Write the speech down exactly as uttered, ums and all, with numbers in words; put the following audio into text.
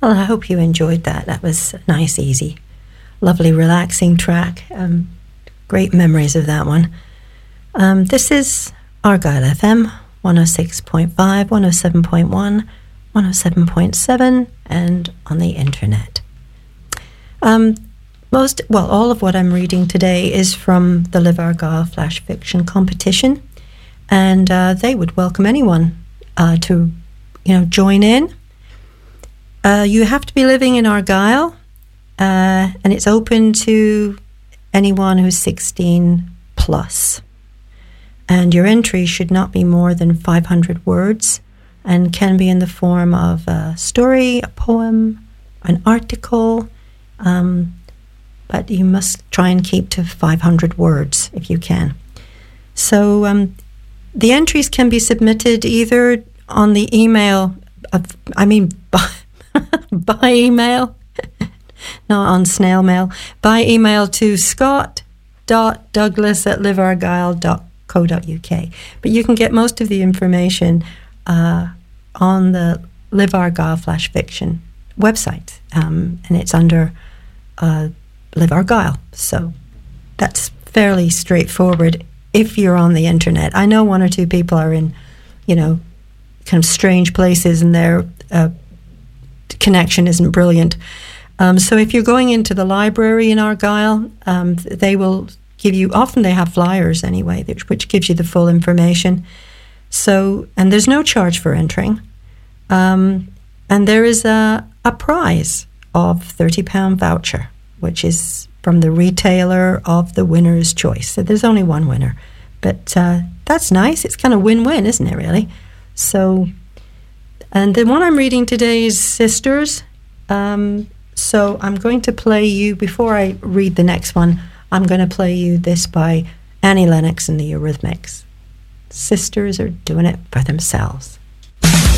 Well, I hope you enjoyed that. That was a nice, easy, lovely, relaxing track. Um, great memories of that one. Um, this is Argyle F M, one oh six point five, one oh seven point one, one oh seven point seven, and on the internet. Um, most, well, all of what I'm reading today is from the Live Argyle Flash Fiction Competition, and uh, they would welcome anyone uh, to, you know, join in. Uh, you have to be living in Argyle, uh, and it's open to anyone who's sixteen plus. And your entry should not be more than five hundred words and can be in the form of a story, a poem, an article, um, but you must try and keep to five hundred words if you can. So um, the entries can be submitted either on the email, of, I mean, by, by email, not on snail mail, by email to scott.douglas at liveargyle dot co dot uk. But you can get most of the information uh, on the Live Argyle Flash Fiction website, um, and it's under uh, Live Argyle. So that's fairly straightforward if you're on the internet. I know one or two people are in, you know, kind of strange places and their uh, connection isn't brilliant. Um, so if you're going into the library in Argyle, um, they will give you, often they have flyers anyway, which, which gives you the full information. So, and there's no charge for entering. Um, and there is a, a prize of thirty pound voucher, which is from the retailer of the winner's choice. So there's only one winner. But uh, that's nice. It's kind of win-win, isn't it, really? So, and the one I'm reading today is Sisters. Um, so I'm going to play you, before I read the next one, I'm going to play you this by Annie Lennox and the Eurythmics. Sisters are doing it for themselves.